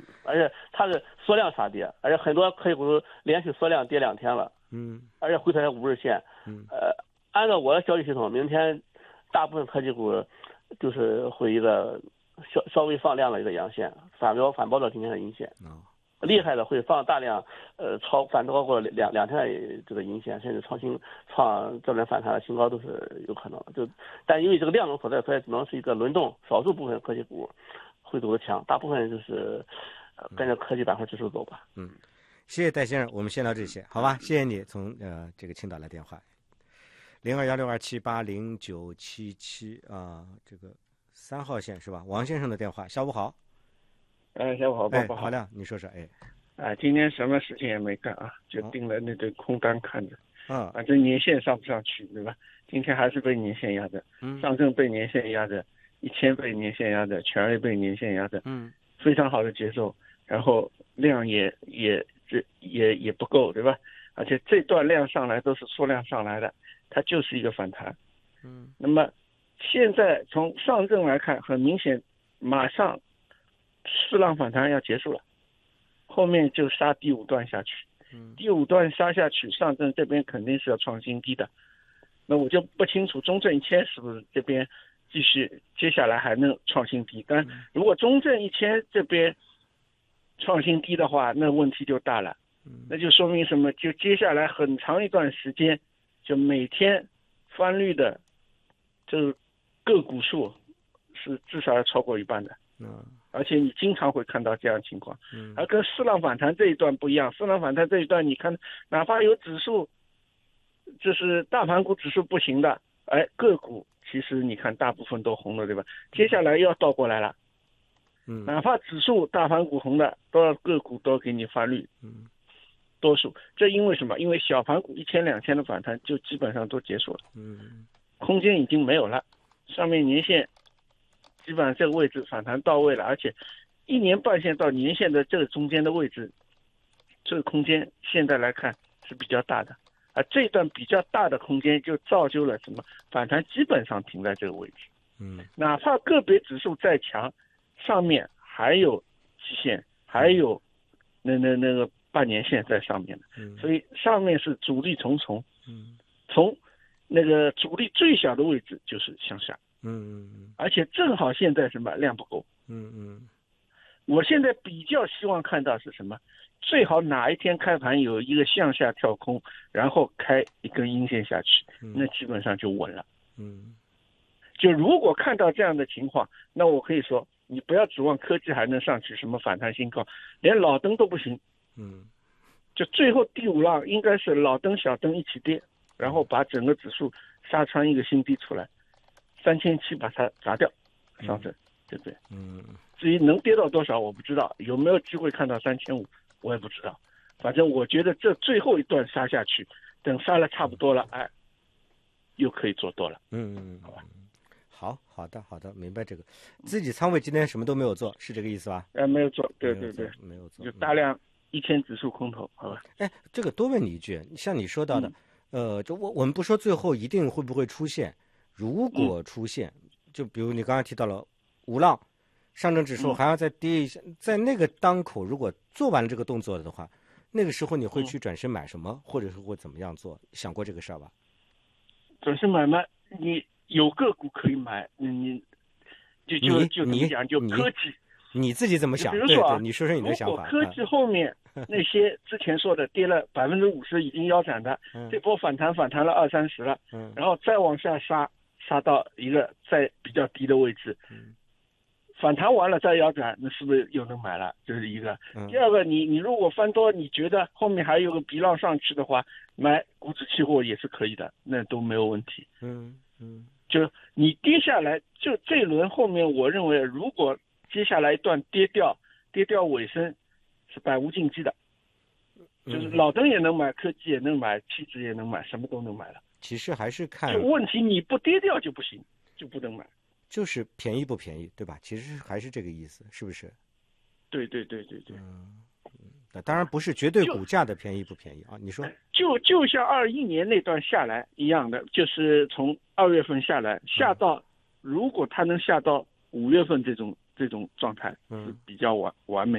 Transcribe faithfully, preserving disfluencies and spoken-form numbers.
而且它是缩量杀跌，而且很多科技股连续缩量跌两天了， 嗯， 而且回调五日线， 嗯， 呃，按照我的交易系统，明天大部分科技股就是会一个稍稍微放量的一个阳线，反包反包到今天的阴线。 哦， 厉害的会放大量，呃，超反超过两两天的这个阴线，甚至创新创这轮反弹的新高都是有可能的。就但因为这个量能所在，所以只能是一个轮动，少数部分科技股会走得强，大部分就是呃跟着科技板块指数走吧。 嗯，谢谢戴先生，我们先聊这些，好吧？谢谢你从呃这个青岛来电话，零二幺六二七八零九七七啊，这个三号线是吧？王先生的电话，下午好。 哎，下午好， 哎， 宝宝好亮，你说说，哎， 啊，今天什么事情也没干啊，就盯着那堆空单看着， 嗯， 反正年线上不上去，对吧？今天还是被年线压着， 嗯， 上证被年线压着，一千被年线压着，全 A 被年线压着， 嗯， 非常好的节奏，然后量也也这也也不够，对吧？而且这段量上来都是缩量上来的，它就是一个反弹， 嗯， 那么现在从上证来看，很明显，马上四浪反弹要结束了，后面就杀第五段下去， 嗯， 第五段杀下去，上证这边肯定是要创新低的，那我就不清楚中证一千是不是这边继续接下来还能创新低，但如果中证一千这边创新低的话，那问题就大了，那就说明什么？就接下来很长一段时间，就每天翻绿的这个股数是至少要超过一半的， 嗯， 而且你经常会看到这样的情况， 嗯， 而跟四浪反弹这一段不一样，四浪反弹这一段你看，哪怕有指数，就是大盘股指数不行的，哎，个股其实你看大部分都红了，对吧？接下来要倒过来了， 嗯， 哪怕指数大盘股红的，都要个股都给你翻绿， 嗯， 多数，这因为什么？因为小盘股一千两千的反弹就基本上都结束了， 嗯， 空间已经没有了，上面年线基本上这个位置反弹到位了，而且一年半线到年线的这个中间的位置，这个空间现在来看是比较大的，而这段比较大的空间就造就了什么？反弹基本上停在这个位置， 嗯， 哪怕个别指数再强，上面还有期限，还有那那那个半年线在上面的， 嗯， 所以上面是阻力重重， 嗯， 从那个阻力最小的位置就是向下， 嗯， 而且正好现在什么量不够， 嗯，嗯， 我现在比较希望看到是什么？最好哪一天开盘有一个向下跳空，然后开一根阴线下去，那基本上就稳了。 嗯， 就如果看到这样的情况，那我可以说，你不要指望科技还能上去什么反弹新高，连老灯都不行。 嗯， 就最后第五浪应该是老灯小灯一起跌，然后把整个指数杀穿一个新低出来，三千七把它砸掉，上证，对不对？ 嗯， 至于能跌到多少我不知道，有没有机会看到三千五我也不知道。反正我觉得这最后一段杀下去，等杀了差不多了，哎，又可以做多了。 嗯，好吧。好好的好的，明白这个。自己仓位今天什么都没有做，是这个意思吧？ 呃，没有做，对对对， 没有做， 就大量一千指数空头，好吧？ 哎，这个多问你一句，像你说到的， 嗯、 呃，就我我们不说最后一定会不会出现，如果出现，嗯、就比如你刚才提到了五浪，上证指数还要再跌一下，嗯、在那个当口，如果做完了这个动作的话，那个时候你会去转身买什么，嗯、或者是会怎么样做？想过这个事儿吧？ 转身买卖，你有个股可以买，你就就就怎么讲，就科技， 你自己怎么想？ 比如说啊， 对对，你说说你的想法。 如果科技后面那些之前说的跌了百分之五十已经腰斩的， 嗯、 这波反弹反弹了二三十了， 嗯、 然后再往下杀，杀到一个在比较低的位置， 嗯、 反弹完了再腰斩，那是不是又能买了？这是一个。 嗯、 第二个，你你如果翻多，你觉得后面还有个鼻浪上去的话，买股指期货也是可以的，那都没有问题。 嗯嗯， 就你跌下来，就这一轮后面，我认为如果接下来一段跌掉，跌掉尾声是百无禁忌的，就是老灯也能买，科技也能买，期指也能买，什么都能买了。 其实还是看， 就问题你不跌掉就不行，就不能买， 就是便宜不便宜，对吧？其实还是这个意思，是不是？ 对对对对对。 嗯，嗯当然不是绝对股价的便宜不便宜啊。你说， 就就像二一年那段下来一样的，就是从二月份下来，下到、嗯、如果它能下到五月份这种这种状态，是比较完完美。